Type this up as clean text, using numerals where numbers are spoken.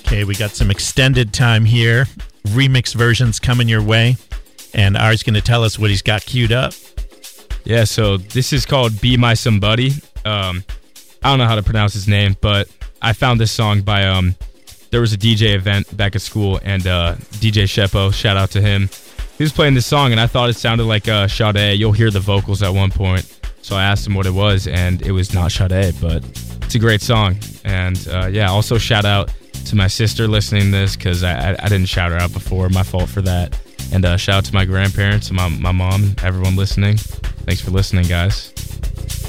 Okay, we got some extended time here. Remix versions coming your way. And R's going to tell us what he's got queued up. Yeah, so this is called Be My Somebody. I don't know how to pronounce his name, but I found this song by, there was a DJ event back at school, and DJ Sheppo, shout out to him. He was playing this song, and I thought it sounded like Sade. You'll hear the vocals at one point. So I asked him what it was, and it was not Sade, but it's a great song. And also shout out to my sister listening to this, because I didn't shout her out before. My fault for that. And shout out to my grandparents and my mom, everyone listening. Thanks for listening, guys.